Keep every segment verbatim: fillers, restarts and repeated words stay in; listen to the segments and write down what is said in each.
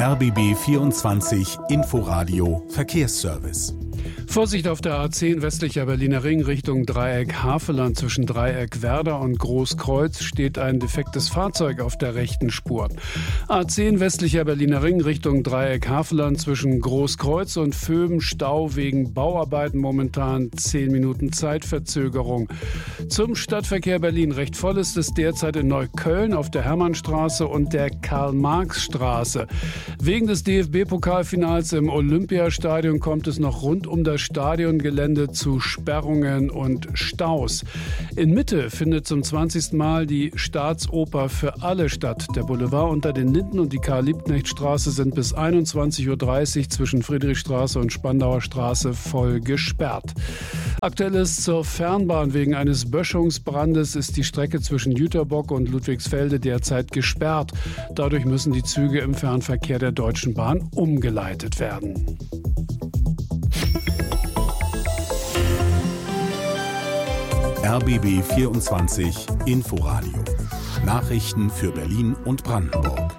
R B B vierundzwanzig Inforadio Verkehrsservice. Vorsicht auf der A zehn westlicher Berliner Ring Richtung Dreieck Havelland. Zwischen Dreieck Werder und Großkreuz steht ein defektes Fahrzeug auf der rechten Spur. A zehn westlicher Berliner Ring Richtung Dreieck Havelland zwischen Großkreuz und Vöben Stau wegen Bauarbeiten, momentan zehn Minuten Zeitverzögerung. Zum Stadtverkehr Berlin recht voll ist es derzeit in Neukölln auf der Hermannstraße und der Karl-Marx-Straße. Wegen des D F B-Pokalfinals im Olympiastadion kommt es noch rund um das Stadiongelände zu Sperrungen und Staus. In Mitte findet zum zwanzigsten Mal die Staatsoper für alle statt. Der Boulevard unter den Linden und die Karl-Liebknecht-Straße sind bis einundzwanzig Uhr dreißig zwischen Friedrichstraße und Spandauer Straße voll gesperrt. Aktuelles zur Fernbahn. Wegen eines Böschungsbrandes ist die Strecke zwischen Jüterbock und Ludwigsfelde derzeit gesperrt. Dadurch müssen die Züge im Fernverkehr der Deutschen Bahn umgeleitet werden. R B B vierundzwanzig Inforadio. Nachrichten für Berlin und Brandenburg.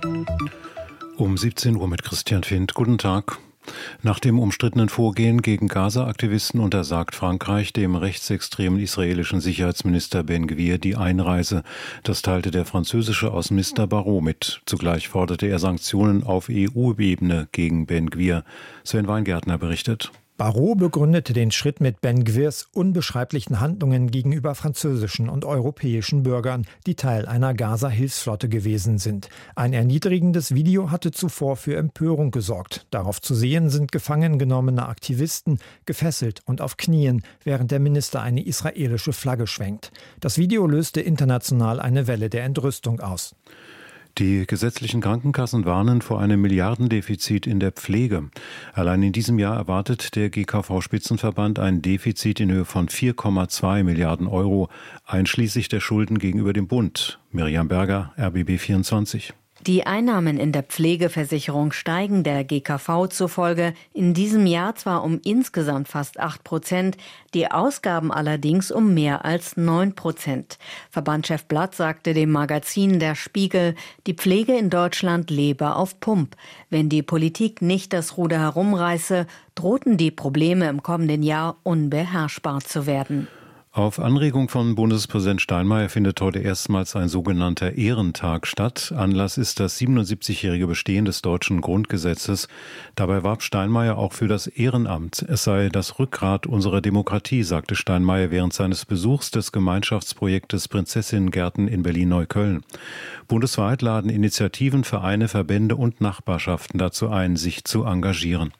Um siebzehn Uhr mit Christian Findt. Guten Tag. Nach dem umstrittenen Vorgehen gegen Gaza-Aktivisten untersagt Frankreich dem rechtsextremen israelischen Sicherheitsminister Ben Gvir die Einreise. Das teilte der französische Außenminister Barrot mit. Zugleich forderte er Sanktionen auf E U-Ebene gegen Ben Gvir. Sven Weingärtner berichtet. Barrot begründete den Schritt mit Ben Gvirs unbeschreiblichen Handlungen gegenüber französischen und europäischen Bürgern, die Teil einer Gaza-Hilfsflotte gewesen sind. Ein erniedrigendes Video hatte zuvor für Empörung gesorgt. Darauf zu sehen sind gefangen genommene Aktivisten, gefesselt und auf Knien, während der Minister eine israelische Flagge schwenkt. Das Video löste international eine Welle der Entrüstung aus. Die gesetzlichen Krankenkassen warnen vor einem Milliardendefizit in der Pflege. Allein in diesem Jahr erwartet der G K V-Spitzenverband ein Defizit in Höhe von vier Komma zwei Milliarden Euro, einschließlich der Schulden gegenüber dem Bund. Miriam Berger, R B B vierundzwanzig. Die Einnahmen in der Pflegeversicherung steigen der G K V zufolge in diesem Jahr zwar um insgesamt fast acht Prozent, die Ausgaben allerdings um mehr als neun Prozent. Verbandschef Blatt sagte dem Magazin Der Spiegel, die Pflege in Deutschland lebe auf Pump. Wenn die Politik nicht das Ruder herumreiße, drohten die Probleme im kommenden Jahr unbeherrschbar zu werden. Auf Anregung von Bundespräsident Steinmeier findet heute erstmals ein sogenannter Ehrentag statt. Anlass ist das siebenundsiebzigjährige Bestehen des deutschen Grundgesetzes. Dabei warb Steinmeier auch für das Ehrenamt. Es sei das Rückgrat unserer Demokratie, sagte Steinmeier während seines Besuchs des Gemeinschaftsprojektes Prinzessinnengärten in Berlin-Neukölln. Bundesweit laden Initiativen, Vereine, Verbände und Nachbarschaften dazu ein, sich zu engagieren.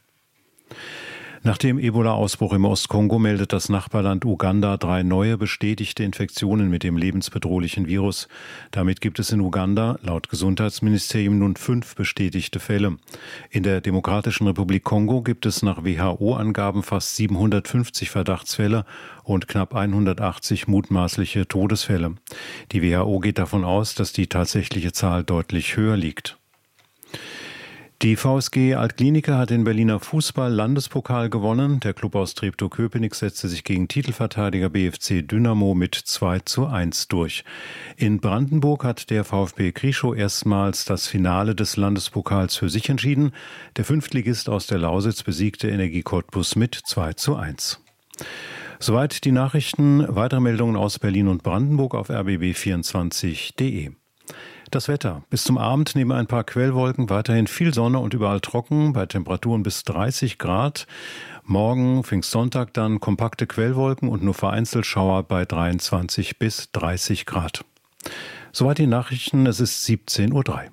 Nach dem Ebola-Ausbruch im Ostkongo meldet das Nachbarland Uganda drei neue bestätigte Infektionen mit dem lebensbedrohlichen Virus. Damit gibt es in Uganda laut Gesundheitsministerium nun fünf bestätigte Fälle. In der Demokratischen Republik Kongo gibt es nach W H O-Angaben fast siebenhundertfünfzig Verdachtsfälle und knapp hundertachtzig mutmaßliche Todesfälle. Die W H O geht davon aus, dass die tatsächliche Zahl deutlich höher liegt. Die V S G Altkliniker hat den Berliner Fußball-Landespokal gewonnen. Der Klub aus Treptow-Köpenick setzte sich gegen Titelverteidiger B F C Dynamo mit zwei zu eins durch. In Brandenburg hat der VfB Krischow erstmals das Finale des Landespokals für sich entschieden. Der Fünftligist aus der Lausitz besiegte Energie Cottbus mit zwei zu eins. Soweit die Nachrichten. Weitere Meldungen aus Berlin und Brandenburg auf r b b vierundzwanzig punkt de. Das Wetter. Bis zum Abend neben ein paar Quellwolken weiterhin viel Sonne und überall trocken, bei Temperaturen bis dreißig Grad. Morgen, Pfingstsonntag, dann kompakte Quellwolken und nur vereinzelt Schauer bei dreiundzwanzig bis dreißig Grad. Soweit die Nachrichten, es ist siebzehn Uhr drei.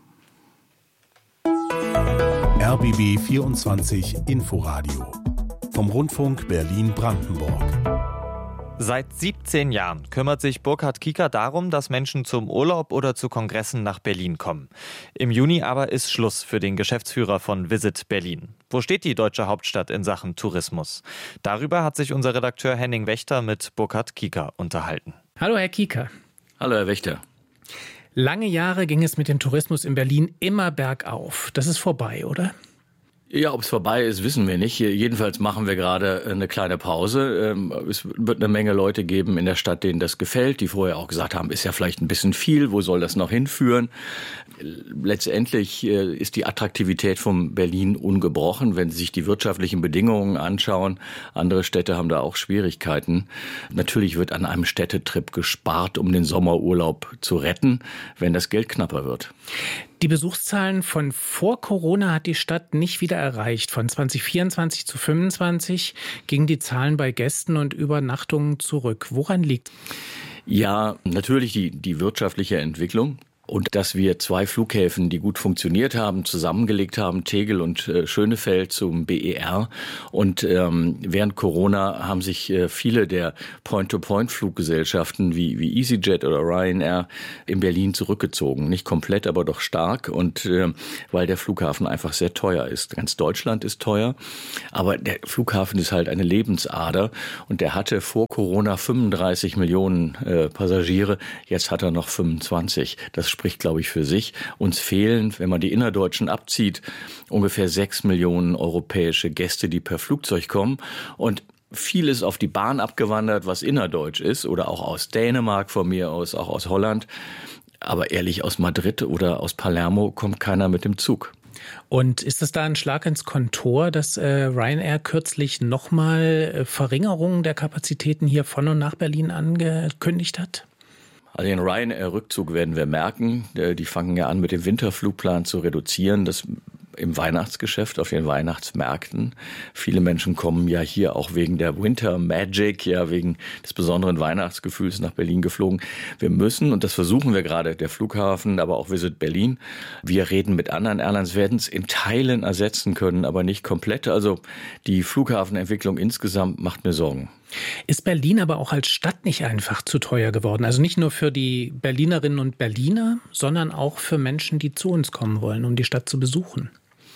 R B B vierundzwanzig Inforadio vom Rundfunk Berlin-Brandenburg. Seit siebzehn Jahren kümmert sich Burkhard Kieker darum, dass Menschen zum Urlaub oder zu Kongressen nach Berlin kommen. Im Juni aber ist Schluss für den Geschäftsführer von Visit Berlin. Wo steht die deutsche Hauptstadt in Sachen Tourismus? Darüber hat sich unser Redakteur Henning Wächter mit Burkhard Kieker unterhalten. Hallo Herr Kieker. Hallo Herr Wächter. Lange Jahre ging es mit dem Tourismus in Berlin immer bergauf. Das ist vorbei, oder? Ja, ob es vorbei ist, wissen wir nicht. Jedenfalls machen wir gerade eine kleine Pause. Es wird eine Menge Leute geben in der Stadt, denen das gefällt, die vorher auch gesagt haben, ist ja vielleicht ein bisschen viel, wo soll das noch hinführen? Letztendlich ist die Attraktivität von Berlin ungebrochen, wenn Sie sich die wirtschaftlichen Bedingungen anschauen. Andere Städte haben da auch Schwierigkeiten. Natürlich wird an einem Städtetrip gespart, um den Sommerurlaub zu retten, wenn das Geld knapper wird. Die Besuchszahlen von vor Corona hat die Stadt nicht wieder erreicht. Von zwanzig vierundzwanzig zu fünfundzwanzig gingen die Zahlen bei Gästen und Übernachtungen zurück. Woran liegt? Ja, natürlich die, die wirtschaftliche Entwicklung. Und dass wir zwei Flughäfen, die gut funktioniert haben, zusammengelegt haben, Tegel und äh, Schönefeld zum B E R. Und ähm, während Corona haben sich äh, viele der Point-to-Point-Fluggesellschaften wie, wie EasyJet oder Ryanair in Berlin zurückgezogen. Nicht komplett, aber doch stark. Und äh, weil der Flughafen einfach sehr teuer ist. Ganz Deutschland ist teuer, aber der Flughafen ist halt eine Lebensader. Und der hatte vor Corona fünfunddreißig Millionen äh, Passagiere. Jetzt hat er noch fünfundzwanzig. Das spricht, glaube ich, für sich. Uns fehlen, wenn man die Innerdeutschen abzieht, ungefähr sechs Millionen europäische Gäste, die per Flugzeug kommen. Und viel ist auf die Bahn abgewandert, was innerdeutsch ist, oder auch aus Dänemark von mir aus, auch aus Holland. Aber ehrlich, aus Madrid oder aus Palermo kommt keiner mit dem Zug. Und ist es da ein Schlag ins Kontor, dass äh, Ryanair kürzlich nochmal äh, Verringerungen der Kapazitäten hier von und nach Berlin angekündigt hat? Also den Ryanair-Rückzug werden wir merken. Die fangen ja an, mit dem Winterflugplan zu reduzieren. Das im Weihnachtsgeschäft, auf den Weihnachtsmärkten. Viele Menschen kommen ja hier auch wegen der Winter Magic, ja wegen des besonderen Weihnachtsgefühls nach Berlin geflogen. Wir müssen, und das versuchen wir gerade, der Flughafen, aber auch Visit Berlin, wir reden mit anderen Airlines, werden es in Teilen ersetzen können, aber nicht komplett. Also die Flughafenentwicklung insgesamt macht mir Sorgen. Ist Berlin aber auch als Stadt nicht einfach zu teuer geworden? Also nicht nur für die Berlinerinnen und Berliner, sondern auch für Menschen, die zu uns kommen wollen, um die Stadt zu besuchen.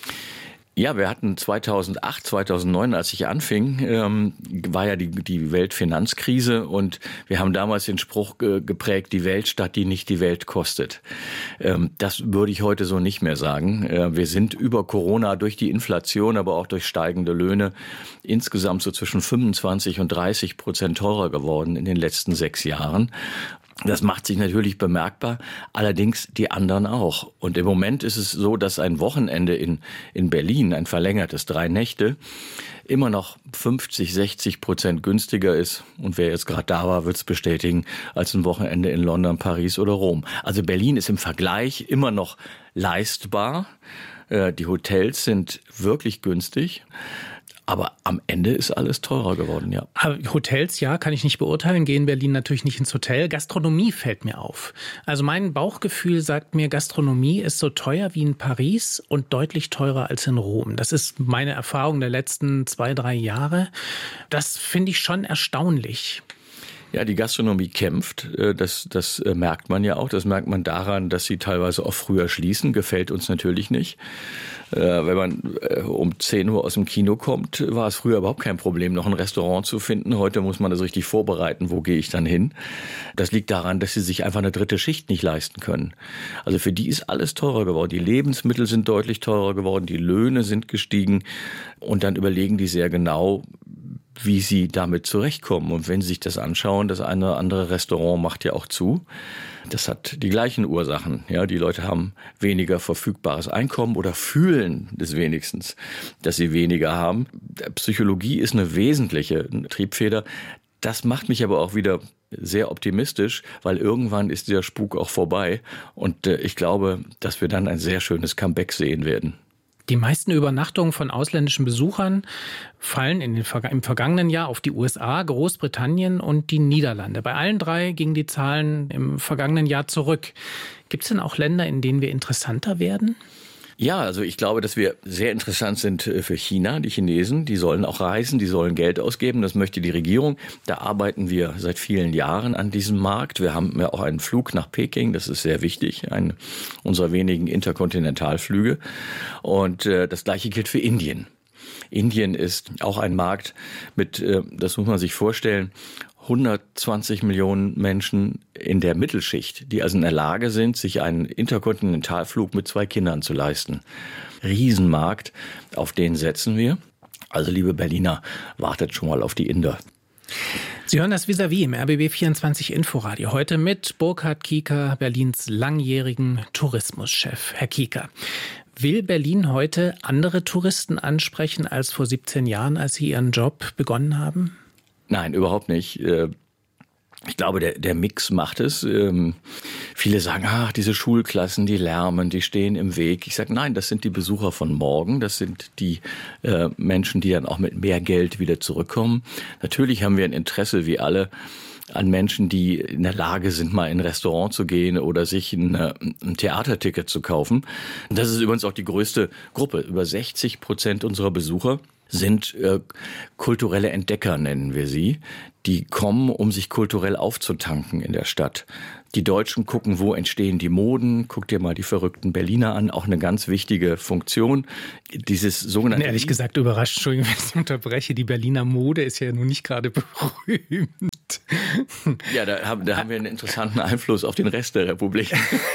Ja, wir hatten zweitausendacht, zweitausendneun, als ich anfing, ähm, war ja die, die Weltfinanzkrise und wir haben damals den Spruch ge- geprägt, die Weltstadt, die nicht die Welt kostet. Ähm, das würde ich heute so nicht mehr sagen. Äh, wir sind über Corona durch die Inflation, aber auch durch steigende Löhne insgesamt so zwischen fünfundzwanzig und dreißig Prozent teurer geworden in den letzten sechs Jahren. Das macht sich natürlich bemerkbar, allerdings die anderen auch. Und im Moment ist es so, dass ein Wochenende in, in Berlin, ein verlängertes drei Nächte, immer noch fünfzig, sechzig Prozent günstiger ist. Und wer jetzt gerade da war, wird es bestätigen, als ein Wochenende in London, Paris oder Rom. Also Berlin ist im Vergleich immer noch leistbar. Die Hotels sind wirklich günstig. Aber am Ende ist alles teurer geworden, ja. Hotels, ja, kann ich nicht beurteilen, gehe in Berlin natürlich nicht ins Hotel. Gastronomie fällt mir auf. Also mein Bauchgefühl sagt mir, Gastronomie ist so teuer wie in Paris und deutlich teurer als in Rom. Das ist meine Erfahrung der letzten zwei, drei Jahre. Das finde ich schon erstaunlich. Ja, die Gastronomie kämpft, das, das merkt man ja auch. Das merkt man daran, dass sie teilweise auch früher schließen. Gefällt uns natürlich nicht. Wenn man um zehn Uhr aus dem Kino kommt, war es früher überhaupt kein Problem, noch ein Restaurant zu finden. Heute muss man das richtig vorbereiten. Wo gehe ich dann hin? Das liegt daran, dass sie sich einfach eine dritte Schicht nicht leisten können. Also für die ist alles teurer geworden. Die Lebensmittel sind deutlich teurer geworden. Die Löhne sind gestiegen. Und dann überlegen die sehr genau, wie sie damit zurechtkommen. Und wenn Sie sich das anschauen, das eine oder andere Restaurant macht ja auch zu. Das hat die gleichen Ursachen. Ja, die Leute haben weniger verfügbares Einkommen oder fühlen es wenigstens, dass sie weniger haben. Psychologie ist eine wesentliche Triebfeder. Das macht mich aber auch wieder sehr optimistisch, weil irgendwann ist dieser Spuk auch vorbei. Und ich glaube, dass wir dann ein sehr schönes Comeback sehen werden. Die meisten Übernachtungen von ausländischen Besuchern fallen in den, im vergangenen Jahr auf die U S A, Großbritannien und die Niederlande. Bei allen drei gingen die Zahlen im vergangenen Jahr zurück. Gibt es denn auch Länder, in denen wir interessanter werden? Ja, also ich glaube, dass wir sehr interessant sind für China. Die Chinesen, die sollen auch reisen, die sollen Geld ausgeben. Das möchte die Regierung. Da arbeiten wir seit vielen Jahren an diesem Markt. Wir haben ja auch einen Flug nach Peking. Das ist sehr wichtig. Ein unserer wenigen Interkontinentalflüge. Und äh, das Gleiche gilt für Indien. Indien ist auch ein Markt mit, äh, das muss man sich vorstellen, hundertzwanzig Millionen Menschen in der Mittelschicht, die also in der Lage sind, sich einen Interkontinentalflug mit zwei Kindern zu leisten. Riesenmarkt, auf den setzen wir. Also liebe Berliner, wartet schon mal auf die Inder. Sie hören das Vis-à-vis im R B B vierundzwanzig Inforadio. Heute mit Burkhard Kieker, Berlins langjährigen Tourismuschef. Herr Kieker, will Berlin heute andere Touristen ansprechen als vor siebzehn Jahren, als Sie Ihren Job begonnen haben? Nein, überhaupt nicht. Ich glaube, der, der Mix macht es. Ähm, viele sagen, ach, diese Schulklassen, die lärmen, die stehen im Weg. Ich sage, nein, das sind die Besucher von morgen. Das sind die äh, Menschen, die dann auch mit mehr Geld wieder zurückkommen. Natürlich haben wir ein Interesse, wie alle, an Menschen, die in der Lage sind, mal in ein Restaurant zu gehen oder sich ein, ein Theaterticket zu kaufen. Das ist übrigens auch die größte Gruppe. Über sechzig Prozent unserer Besucher sind äh, kulturelle Entdecker, nennen wir sie. Die kommen, um sich kulturell aufzutanken in der Stadt. Die Deutschen gucken, wo entstehen die Moden. Guck dir mal die verrückten Berliner an. Auch eine ganz wichtige Funktion. Dieses sogenannte... Ehrlich gesagt überrascht, Entschuldigung, wenn ich unterbreche. Die Berliner Mode ist ja nun nicht gerade berühmt. Ja, da haben, da haben wir einen interessanten Einfluss auf den Rest der Republik.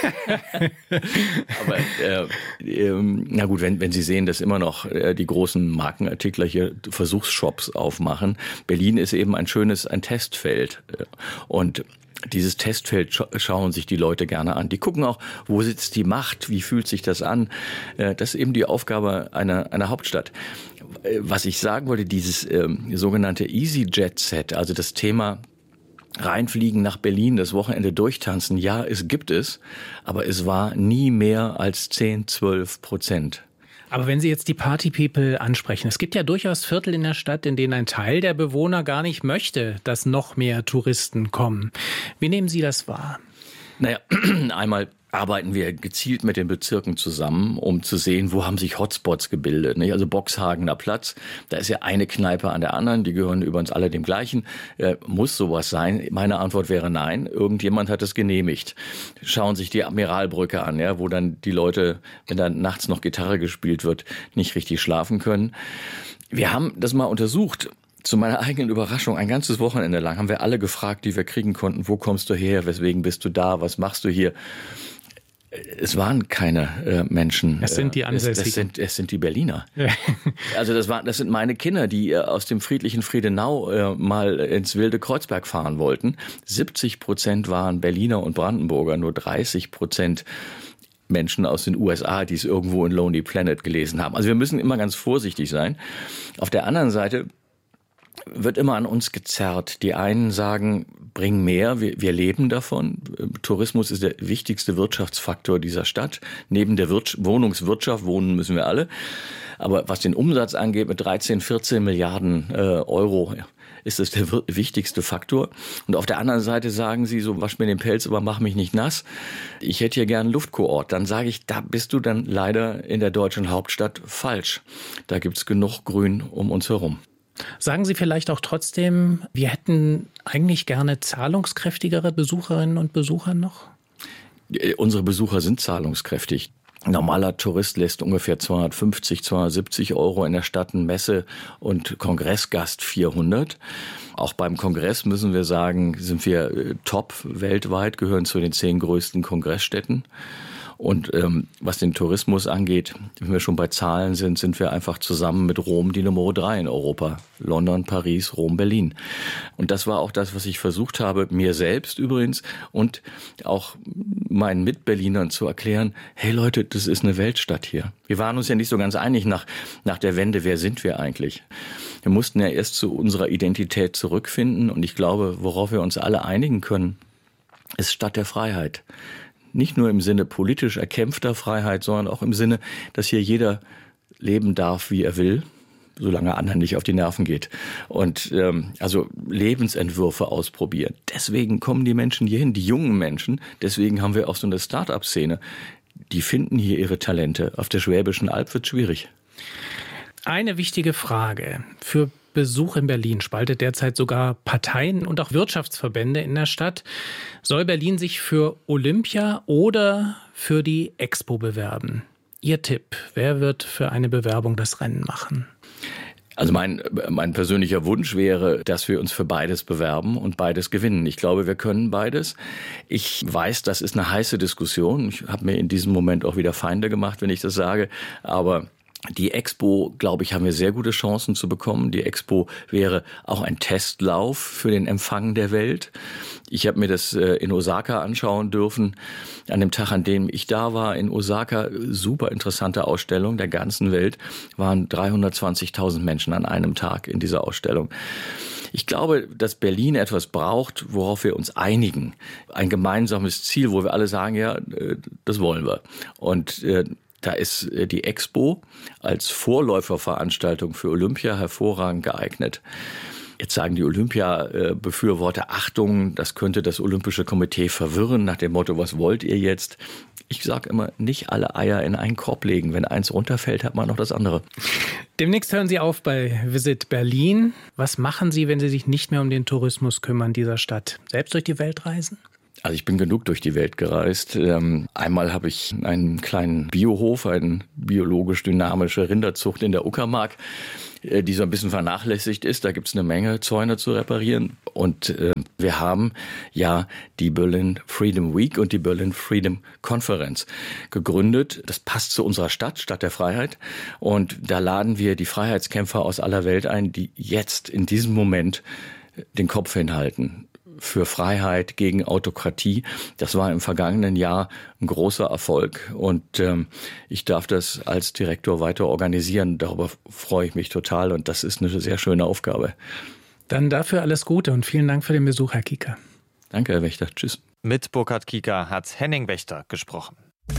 Aber äh, äh, na gut, wenn, wenn Sie sehen, dass immer noch äh, die großen Markenartikler hier Versuchsshops aufmachen. Berlin ist eben ein schönes, ein Testfeld. Und dieses Testfeld scha- schauen sich die Leute gerne an. Die gucken auch, wo sitzt die Macht, wie fühlt sich das an. Das ist eben die Aufgabe einer, einer Hauptstadt. Was ich sagen wollte, dieses ähm, sogenannte EasyJet-Set, also das Thema reinfliegen nach Berlin, das Wochenende durchtanzen, ja, es gibt es, aber es war nie mehr als zehn, zwölf Prozent. Aber wenn Sie jetzt die Party-People ansprechen, es gibt ja durchaus Viertel in der Stadt, in denen ein Teil der Bewohner gar nicht möchte, dass noch mehr Touristen kommen. Wie nehmen Sie das wahr? Naja, einmal arbeiten wir gezielt mit den Bezirken zusammen, um zu sehen, wo haben sich Hotspots gebildet. Nicht? Also Boxhagener Platz, da ist ja eine Kneipe an der anderen, die gehören übrigens alle dem gleichen. Äh, muss sowas sein? Meine Antwort wäre nein. Irgendjemand hat es genehmigt. Schauen sich die Admiralbrücke an, ja, wo dann die Leute, wenn dann nachts noch Gitarre gespielt wird, nicht richtig schlafen können. Wir haben das mal untersucht. Zu meiner eigenen Überraschung, ein ganzes Wochenende lang haben wir alle gefragt, die wir kriegen konnten, wo kommst du her, weswegen bist du da, was machst du hier? Es waren keine äh, Menschen. Es sind die Ansässigen. Es, es, sind, es sind die Berliner. Ja. Also das, war, das sind meine Kinder, die äh, aus dem friedlichen Friedenau äh, mal ins wilde Kreuzberg fahren wollten. siebzig Prozent waren Berliner und Brandenburger, nur dreißig Prozent Menschen aus den U S A, die es irgendwo in Lonely Planet gelesen haben. Also wir müssen immer ganz vorsichtig sein. Auf der anderen Seite wird immer an uns gezerrt. Die einen sagen, bring mehr, wir, wir leben davon. Tourismus ist der wichtigste Wirtschaftsfaktor dieser Stadt. Neben der Wirtschaft, Wohnungswirtschaft, wohnen müssen wir alle. Aber was den Umsatz angeht, mit dreizehn, vierzehn Milliarden äh, Euro ist es der wichtigste Faktor. Und auf der anderen Seite sagen sie so, wasch mir den Pelz, aber mach mich nicht nass. Ich hätte hier gern einen Luftkurort. Dann sage ich, da bist du dann leider in der deutschen Hauptstadt falsch. Da gibt's genug Grün um uns herum. Sagen Sie vielleicht auch trotzdem, wir hätten eigentlich gerne zahlungskräftigere Besucherinnen und Besucher noch? Unsere Besucher sind zahlungskräftig. Ein normaler Tourist lässt ungefähr zweihundertfünfzig, zweihundertsiebzig Euro in der Stadt, ein Messe- und Kongressgast vierhundert. Auch beim Kongress müssen wir sagen, sind wir top weltweit, gehören zu den zehn größten Kongressstädten. Und ähm, was den Tourismus angeht, wenn wir schon bei Zahlen sind, sind wir einfach zusammen mit Rom die Nummer drei in Europa. London, Paris, Rom, Berlin. Und das war auch das, was ich versucht habe, mir selbst übrigens und auch meinen Mitberlinern zu erklären, hey Leute, das ist eine Weltstadt hier. Wir waren uns ja nicht so ganz einig nach, nach der Wende, wer sind wir eigentlich? Wir mussten ja erst zu unserer Identität zurückfinden und ich glaube, worauf wir uns alle einigen können, ist Stadt der Freiheit. Nicht nur im Sinne politisch erkämpfter Freiheit, sondern auch im Sinne, dass hier jeder leben darf, wie er will, solange anderen nicht auf die Nerven geht. Und ähm, also Lebensentwürfe ausprobieren. Deswegen kommen die Menschen hierhin, die jungen Menschen. Deswegen haben wir auch so eine Start-up-Szene. Die finden hier ihre Talente. Auf der Schwäbischen Alb wird es schwierig. Eine wichtige Frage für Besuch in Berlin spaltet derzeit sogar Parteien und auch Wirtschaftsverbände in der Stadt. Soll Berlin sich für Olympia oder für die Expo bewerben? Ihr Tipp, wer wird für eine Bewerbung das Rennen machen? Also mein, mein persönlicher Wunsch wäre, dass wir uns für beides bewerben und beides gewinnen. Ich glaube, wir können beides. Ich weiß, das ist eine heiße Diskussion. Ich habe mir in diesem Moment auch wieder Feinde gemacht, wenn ich das sage. Aber die Expo, glaube ich, haben wir sehr gute Chancen zu bekommen. Die Expo wäre auch ein Testlauf für den Empfang der Welt. Ich habe mir das in Osaka anschauen dürfen. An dem Tag, an dem ich da war in Osaka, super interessante Ausstellung der ganzen Welt, waren dreihundertzwanzigtausend Menschen an einem Tag in dieser Ausstellung. Ich glaube, dass Berlin etwas braucht, worauf wir uns einigen. Ein gemeinsames Ziel, wo wir alle sagen, ja, das wollen wir. Und da ist die Expo als Vorläuferveranstaltung für Olympia hervorragend geeignet. Jetzt sagen die Olympia-Befürworter, Achtung, das könnte das Olympische Komitee verwirren, nach dem Motto, was wollt ihr jetzt? Ich sage immer, nicht alle Eier in einen Korb legen. Wenn eins runterfällt, hat man noch das andere. Demnächst hören Sie auf bei Visit Berlin. Was machen Sie, wenn Sie sich nicht mehr um den Tourismus kümmern dieser Stadt? Selbst durch die Welt reisen? Also ich bin genug durch die Welt gereist. Ähm, einmal habe ich einen kleinen Biohof, eine biologisch dynamische Rinderzucht in der Uckermark, äh, die so ein bisschen vernachlässigt ist. Da gibt es eine Menge Zäune zu reparieren. Und äh, wir haben ja die Berlin Freedom Week und die Berlin Freedom Conference gegründet. Das passt zu unserer Stadt, Stadt der Freiheit. Und da laden wir die Freiheitskämpfer aus aller Welt ein, die jetzt in diesem Moment den Kopf hinhalten für Freiheit, gegen Autokratie. Das war im vergangenen Jahr ein großer Erfolg und ähm, ich darf das als Direktor weiter organisieren. Darüber freue ich mich total und das ist eine sehr schöne Aufgabe. Dann dafür alles Gute und vielen Dank für den Besuch, Herr Kieker. Danke, Herr Wächter. Tschüss. Mit Burkhard Kieker hat Henning Wächter gesprochen.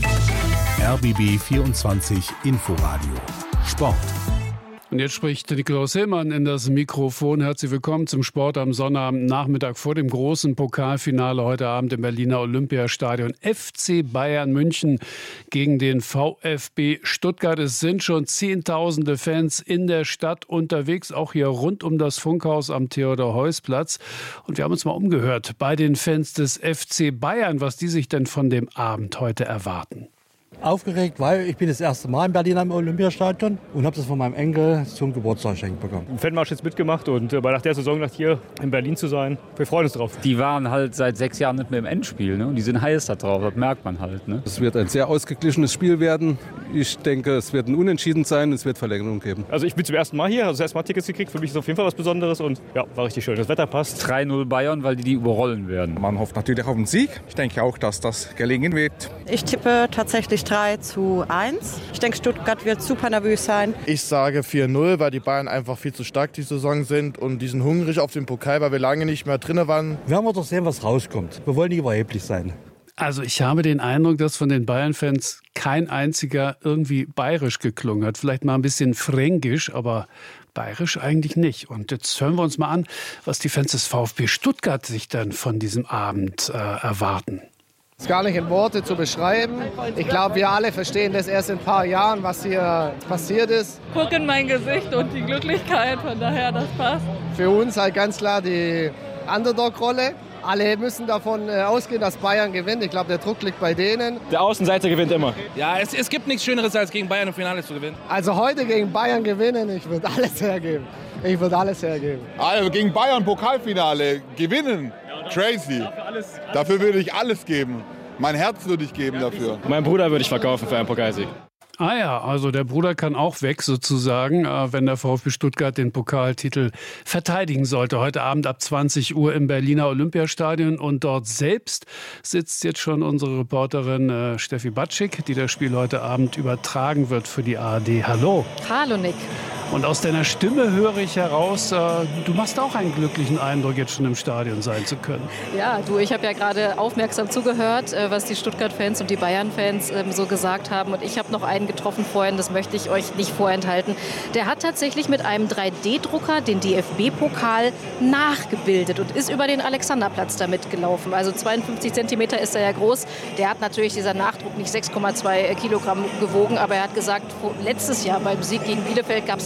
R B B vierundzwanzig Inforadio Sport. Und jetzt spricht Nikolaus Hillmann in das Mikrofon. Herzlich willkommen zum Sport am Sonnabendnachmittag vor dem großen Pokalfinale heute Abend im Berliner Olympiastadion. F C Bayern München gegen den VfB Stuttgart. Es sind schon Zehntausende Fans in der Stadt unterwegs, auch hier rund um das Funkhaus am Theodor-Heuss-Platz. Und wir haben uns mal umgehört bei den Fans des F C Bayern, was die sich denn von dem Abend heute erwarten. Aufgeregt, weil ich bin das erste Mal in Berlin am Olympiastadion und habe das von meinem Enkel zum Geburtstag geschenkt bekommen. Im Fanmarsch jetzt mitgemacht und äh, nach der Saison nach hier in Berlin zu sein, wir freuen uns drauf. Die waren halt seit sechs Jahren nicht mehr im Endspiel, ne? Und die sind heiß da drauf, das merkt man halt. Ne? Es wird ein sehr ausgeglichenes Spiel werden. Ich denke, es wird ein Unentschieden sein, es wird Verlängerung geben. Also ich bin zum ersten Mal hier, also das erste Mal Tickets gekriegt, für mich ist auf jeden Fall was Besonderes und ja, war richtig schön. Das Wetter passt. drei null Bayern, weil die die überrollen werden. Man hofft natürlich auf den Sieg. Ich denke auch, dass das gelingen wird. Ich tippe tatsächlich drei zu eins. Ich denke, Stuttgart wird super nervös sein. Ich sage vier null, weil die Bayern einfach viel zu stark die Saison sind und die sind hungrig auf den Pokal, weil wir lange nicht mehr drin waren. Werden wir doch sehen, was rauskommt. Wir wollen nicht überheblich sein. Also ich habe den Eindruck, dass von den Bayern-Fans kein einziger irgendwie bayerisch geklungen hat. Vielleicht mal ein bisschen fränkisch, aber bayerisch eigentlich nicht. Und jetzt hören wir uns mal an, was die Fans des VfB Stuttgart sich dann von diesem Abend äh, erwarten. Das ist gar nicht in Worte zu beschreiben. Ich glaube, wir alle verstehen das erst in ein paar Jahren, was hier passiert ist. Guck in mein Gesicht und die Glücklichkeit, von daher, das passt. Für uns halt ganz klar die Underdog-Rolle. Alle müssen davon ausgehen, dass Bayern gewinnt. Ich glaube, der Druck liegt bei denen. Der Außenseiter gewinnt immer. Ja, es, es gibt nichts Schöneres, als gegen Bayern im Finale zu gewinnen. Also heute gegen Bayern gewinnen, ich würde alles hergeben. Ich würde alles hergeben. Also gegen Bayern Pokalfinale gewinnen, crazy. Dafür würde ich alles geben. Mein Herz würde ich geben dafür. Mein Bruder würde ich verkaufen für einen Pokalsieg. Ah ja, also der Bruder kann auch weg sozusagen, wenn der VfB Stuttgart den Pokaltitel verteidigen sollte. Heute Abend ab zwanzig Uhr im Berliner Olympiastadion. Und dort selbst sitzt jetzt schon unsere Reporterin äh, Steffi Batschik, die das Spiel heute Abend übertragen wird für die A R D. Hallo. Hallo Nick. Und aus deiner Stimme höre ich heraus, äh, du machst auch einen glücklichen Eindruck, jetzt schon im Stadion sein zu können. Ja, du, ich habe ja gerade aufmerksam zugehört, äh, was die Stuttgart-Fans und die Bayern-Fans äh, so gesagt haben. Und ich habe noch einen getroffen vorhin, das möchte ich euch nicht vorenthalten. Der hat tatsächlich mit einem drei D Drucker den D F B-Pokal nachgebildet und ist über den Alexanderplatz damit gelaufen. Also zweiundfünfzig Zentimeter ist er ja groß. Der hat natürlich, dieser Nachdruck, nicht sechs Komma zwei Kilogramm gewogen, aber er hat gesagt, letztes Jahr beim Sieg gegen Bielefeld gab es einen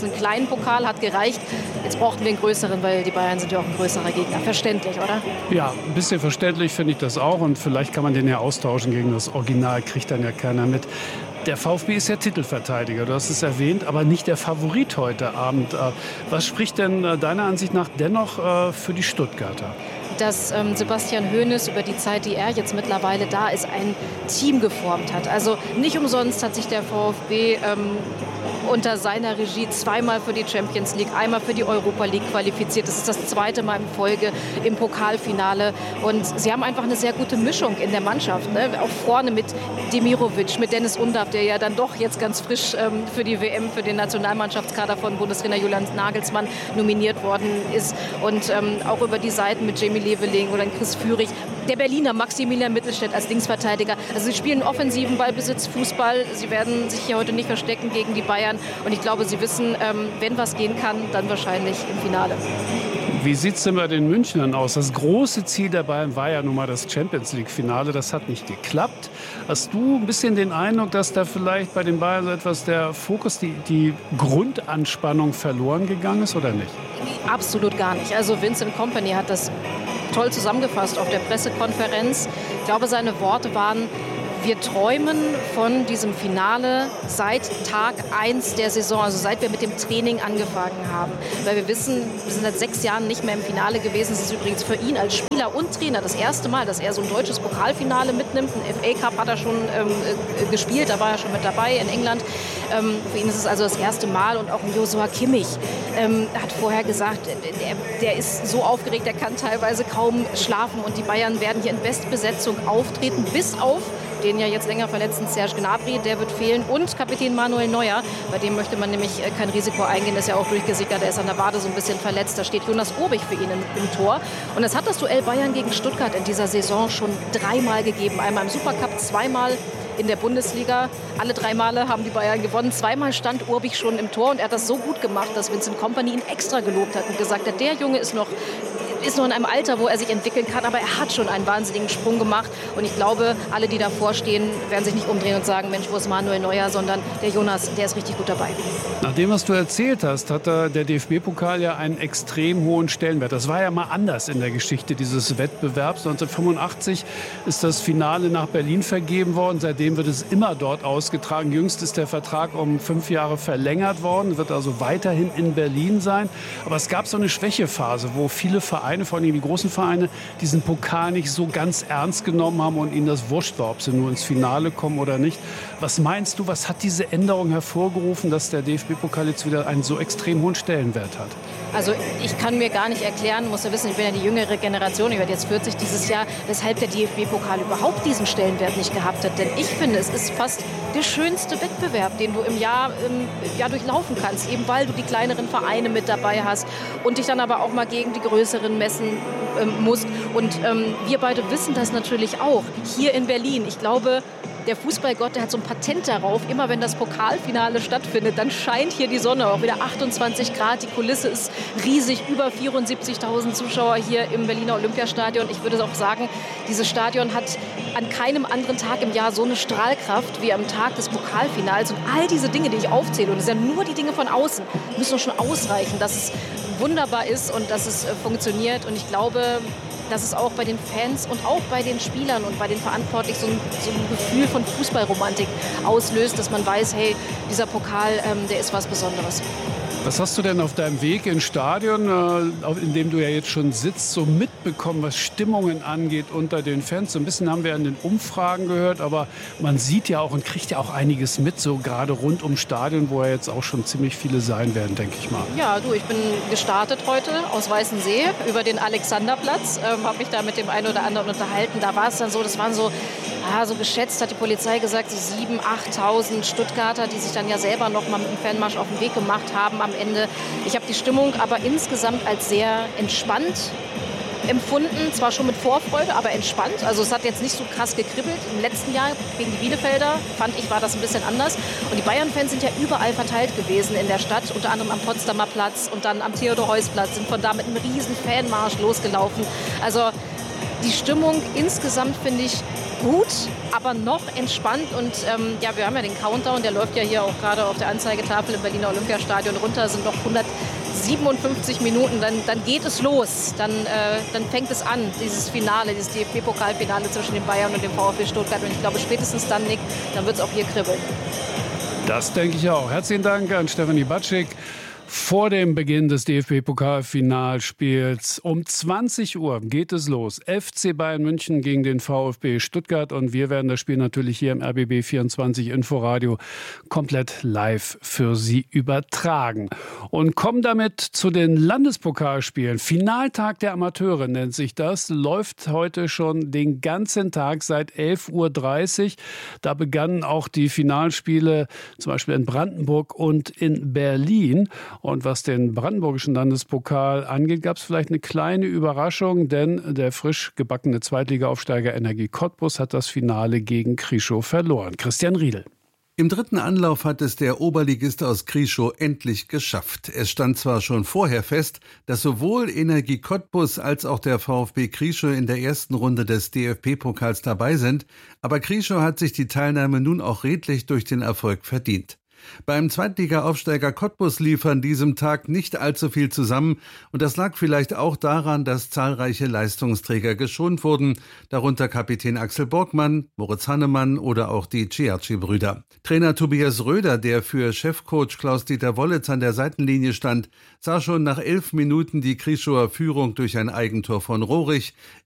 einen kleinen Pokal hat gereicht. Jetzt brauchten wir einen größeren, weil die Bayern sind ja auch ein größerer Gegner. Verständlich, oder? Ja, ein bisschen verständlich finde ich das auch. Und vielleicht kann man den ja austauschen gegen das Original, kriegt dann ja keiner mit. Der VfB ist ja Titelverteidiger, du hast es erwähnt, aber nicht der Favorit heute Abend. Was spricht denn deiner Ansicht nach dennoch für die Stuttgarter? Dass ähm, Sebastian Hoeneß über die Zeit, die er jetzt mittlerweile da ist, ein Team geformt hat. Also nicht umsonst hat sich der VfB ähm, unter seiner Regie zweimal für die Champions League, einmal für die Europa League qualifiziert. Das ist das zweite Mal in Folge im Pokalfinale. Und sie haben einfach eine sehr gute Mischung in der Mannschaft. Ne? Auch vorne mit Demirovic, mit Dennis Undav, der ja dann doch jetzt ganz frisch ähm, für die W M, für den Nationalmannschaftskader von Bundestrainer Julian Nagelsmann nominiert worden ist. Und ähm, auch über die Seiten mit Jamie Leveling oder Chris Führig. Der Berliner Maximilian Mittelstädt als Linksverteidiger. Also sie spielen offensiven Ballbesitz, Fußball. Sie werden sich hier heute nicht verstecken gegen die Bayern. Und ich glaube, sie wissen, ähm, wenn was gehen kann, dann wahrscheinlich im Finale. Wie sieht es denn bei den Münchnern aus? Das große Ziel der Bayern war ja nun mal das Champions-League-Finale. Das hat nicht geklappt. Hast du ein bisschen den Eindruck, dass da vielleicht bei den Bayern so etwas der Fokus, die, die Grundanspannung verloren gegangen ist oder nicht? Absolut gar nicht. Also Vincent Kompany hat das toll zusammengefasst auf der Pressekonferenz. Ich glaube, seine Worte waren: Wir träumen von diesem Finale seit Tag eins der Saison, also seit wir mit dem Training angefangen haben. Weil wir wissen, wir sind seit sechs Jahren nicht mehr im Finale gewesen. Es ist übrigens für ihn als Spieler und Trainer das erste Mal, dass er so ein deutsches Pokalfinale mitnimmt. Ein F A Cup hat er schon ähm, gespielt, da war er schon mit dabei in England. Ähm, für ihn ist es also das erste Mal. Und auch Joshua Kimmich ähm, hat vorher gesagt, der, der ist so aufgeregt, der kann teilweise kaum schlafen. Und die Bayern werden hier in Bestbesetzung auftreten, bis auf den ja jetzt länger verletzten Serge Gnabry, der wird fehlen, und Kapitän Manuel Neuer, bei dem möchte man nämlich kein Risiko eingehen, der ist ja auch durchgesickert, der ist an der Wade so ein bisschen verletzt, da steht Jonas Urbich für ihn im, im Tor. Und es hat das Duell Bayern gegen Stuttgart in dieser Saison schon dreimal gegeben, einmal im Supercup, zweimal in der Bundesliga. Alle drei Male haben die Bayern gewonnen. Zweimal stand Urbich schon im Tor und er hat das so gut gemacht, dass Vincent Kompany ihn extra gelobt hat und gesagt hat, der Junge ist noch ist noch in einem Alter, wo er sich entwickeln kann, aber er hat schon einen wahnsinnigen Sprung gemacht. Und ich glaube, alle, die davor stehen, werden sich nicht umdrehen und sagen, Mensch, wo ist Manuel Neuer, sondern der Jonas, der ist richtig gut dabei. Nach dem, was du erzählt hast, hat der D F B-Pokal ja einen extrem hohen Stellenwert. Das war ja mal anders in der Geschichte dieses Wettbewerbs. neunzehnhundertfünfundachtzig ist das Finale nach Berlin vergeben worden. Seitdem wird es immer dort ausgetragen. Jüngst ist der Vertrag um fünf Jahre verlängert worden, wird also weiterhin in Berlin sein. Aber es gab so eine Schwächephase, wo viele Vereine, vor allem die großen Vereine, diesen Pokal nicht so ganz ernst genommen haben und ihnen das wurscht war, ob sie nur ins Finale kommen oder nicht. Was meinst du, was hat diese Änderung hervorgerufen, dass der D F B-Pokal jetzt wieder einen so extrem hohen Stellenwert hat? Also ich kann mir gar nicht erklären, muss ja wissen, ich bin ja die jüngere Generation, ich werde jetzt vierzig dieses Jahr, weshalb der D F B-Pokal überhaupt diesen Stellenwert nicht gehabt hat. Denn ich finde, es ist fast der schönste Wettbewerb, den du im Jahr, im Jahr durchlaufen kannst, eben weil du die kleineren Vereine mit dabei hast und dich dann aber auch mal gegen die größeren messen ähm, musst. Und ähm, wir beide wissen das natürlich auch, hier in Berlin. Ich glaube, der Fußballgott, der hat so ein Patent darauf, immer wenn das Pokalfinale stattfindet, dann scheint hier die Sonne, auch wieder achtundzwanzig Grad, die Kulisse ist riesig, über vierundsiebzigtausend Zuschauer hier im Berliner Olympiastadion. Ich würde auch sagen, dieses Stadion hat an keinem anderen Tag im Jahr so eine Strahlkraft wie am Tag des Pokalfinals. Und all diese Dinge, die ich aufzähle, und das sind ja nur die Dinge von außen, müssen schon ausreichen, dass es wunderbar ist und dass es äh, funktioniert. Und ich glaube, dass es auch bei den Fans und auch bei den Spielern und bei den Verantwortlichen so ein, so ein Gefühl von Fußballromantik auslöst, dass man weiß, hey, dieser Pokal, ähm, der ist was Besonderes. Was hast du denn auf deinem Weg ins Stadion, äh, in dem du ja jetzt schon sitzt, so mitbekommen, was Stimmungen angeht unter den Fans? So ein bisschen haben wir an den Umfragen gehört, aber man sieht ja auch und kriegt ja auch einiges mit, so gerade rund ums Stadion, wo ja jetzt auch schon ziemlich viele sein werden, denke ich mal. Ja, du, ich bin gestartet heute aus Weißensee über den Alexanderplatz, ähm, habe mich da mit dem einen oder anderen unterhalten. Da war es dann so, das waren so, ah, so geschätzt, hat die Polizei gesagt, so siebentausend, achttausend Stuttgarter, die sich dann ja selber noch mal mit dem Fanmarsch auf den Weg gemacht haben am Ende. Ich habe die Stimmung aber insgesamt als sehr entspannt empfunden, zwar schon mit Vorfreude, aber entspannt. Also es hat jetzt nicht so krass gekribbelt. Im letzten Jahr gegen die Bielefelder, fand ich, war das ein bisschen anders. Und die Bayern-Fans sind ja überall verteilt gewesen in der Stadt, unter anderem am Potsdamer Platz und dann am Theodor-Heuss-Platz, sind von da mit einem riesen Fanmarsch losgelaufen. Also die Stimmung insgesamt, finde ich, gut, aber noch entspannt. Und ähm, ja, wir haben ja den Countdown, der läuft ja hier auch gerade auf der Anzeigetafel im Berliner Olympiastadion runter. Es sind noch hundertsiebenundfünfzig Minuten, dann, dann geht es los. Dann, äh, dann fängt es an, dieses Finale, dieses D F B-Pokalfinale zwischen den Bayern und dem VfB Stuttgart. Und ich glaube, spätestens dann, Nick, dann wird es auch hier kribbeln. Das denke ich auch. Herzlichen Dank an Stefanie Batschik. Vor dem Beginn des D F B-Pokalfinalspiels um zwanzig Uhr geht es los. F C Bayern München gegen den VfB Stuttgart. Und wir werden das Spiel natürlich hier im R B B vierundzwanzig Inforadio komplett live für Sie übertragen. Und kommen damit zu den Landespokalspielen. Finaltag der Amateure nennt sich das. Läuft heute schon den ganzen Tag seit elf Uhr dreißig. Da begannen auch die Finalspiele zum Beispiel in Brandenburg und in Berlin. Und was den brandenburgischen Landespokal angeht, gab es vielleicht eine kleine Überraschung, denn der frisch gebackene Zweitligaaufsteiger Energie Cottbus hat das Finale gegen Krischow verloren. Christian Riedel. Im dritten Anlauf hat es der Oberligist aus Krischow endlich geschafft. Es stand zwar schon vorher fest, dass sowohl Energie Cottbus als auch der VfB Krischow in der ersten Runde des D F B-Pokals dabei sind, aber Krischow hat sich die Teilnahme nun auch redlich durch den Erfolg verdient. Beim Zweitliga-Aufsteiger Cottbus lief an diesem Tag nicht allzu viel zusammen und das lag vielleicht auch daran, dass zahlreiche Leistungsträger geschont wurden, darunter Kapitän Axel Borgmann, Moritz Hannemann oder auch die Ciacci-Brüder. Trainer Tobias Röder, der für Chefcoach Klaus-Dieter Wollitz an der Seitenlinie stand, sah schon nach elf Minuten die Krischower Führung durch ein Eigentor von Rohrig.